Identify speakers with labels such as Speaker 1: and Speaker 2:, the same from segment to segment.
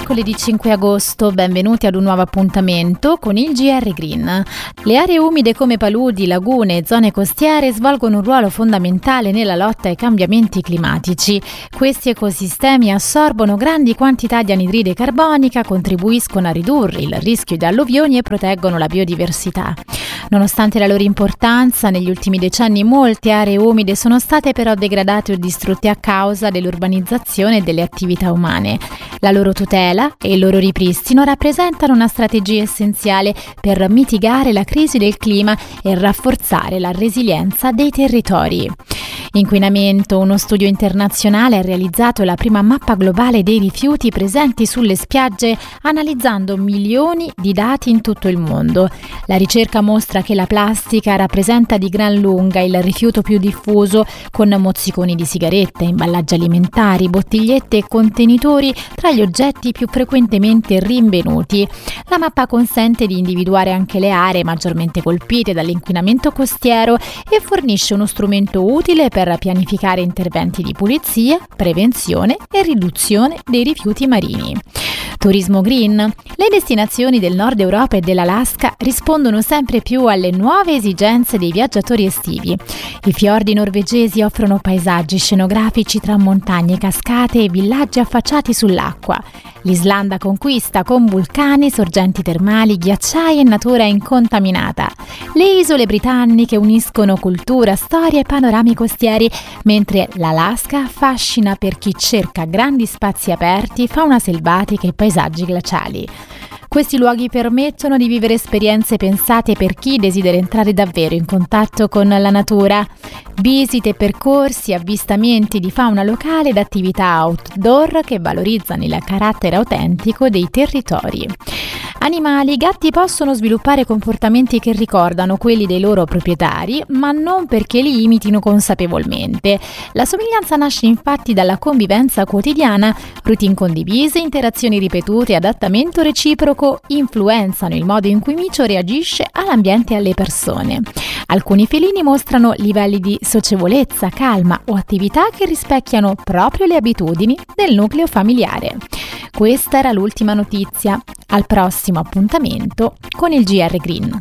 Speaker 1: mercoledì 5 agosto, benvenuti ad un nuovo appuntamento con il GR Green. Le aree umide come paludi, lagune e zone costiere svolgono un ruolo fondamentale nella lotta ai cambiamenti climatici. Questi ecosistemi assorbono grandi quantità di anidride carbonica, contribuiscono a ridurre il rischio di alluvioni e proteggono la biodiversità. Nonostante la loro importanza, negli ultimi decenni molte aree umide sono state però degradate o distrutte a causa dell'urbanizzazione e delle attività umane. La loro tutela e il loro ripristino rappresentano una strategia essenziale per mitigare la crisi del clima e rafforzare la resilienza dei territori. Inquinamento. Uno studio internazionale ha realizzato la prima mappa globale dei rifiuti presenti sulle spiagge, analizzando milioni di dati in tutto il mondo. La ricerca mostra che la plastica rappresenta di gran lunga il rifiuto più diffuso, con mozziconi di sigarette, imballaggi alimentari, bottigliette e contenitori tra gli oggetti più frequentemente rinvenuti. La mappa consente di individuare anche le aree maggiormente colpite dall'inquinamento costiero e fornisce uno strumento utile per pianificare interventi di pulizia, prevenzione e riduzione dei rifiuti marini. Turismo green. Le destinazioni del Nord Europa e dell'Alaska rispondono sempre più alle nuove esigenze dei viaggiatori estivi. I fiordi norvegesi offrono paesaggi scenografici tra montagne, cascate e villaggi affacciati sull'acqua. L'Islanda conquista con vulcani, sorgenti termali, ghiacciai e natura incontaminata. Le isole britanniche uniscono cultura, storia e panorami costieri, mentre l'Alaska affascina per chi cerca grandi spazi aperti, fauna selvatica e paesaggi glaciali. Questi luoghi permettono di vivere esperienze pensate per chi desidera entrare davvero in contatto con la natura. Visite, percorsi, avvistamenti di fauna locale ed attività outdoor che valorizzano il carattere autentico dei territori. Animali. I gatti possono sviluppare comportamenti che ricordano quelli dei loro proprietari, ma non perché li imitino consapevolmente. La somiglianza nasce infatti dalla convivenza quotidiana. Routine condivise, interazioni ripetute e adattamento reciproco influenzano il modo in cui Micio reagisce all'ambiente e alle persone. Alcuni felini mostrano livelli di socievolezza, calma o attività che rispecchiano proprio le abitudini del nucleo familiare. Questa era l'ultima notizia. Al prossimo appuntamento con il GR Green.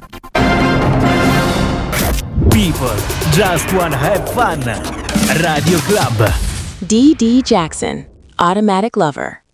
Speaker 2: People just wanna have fun. Radio Club.
Speaker 3: D.D. Jackson, Automatic Lover.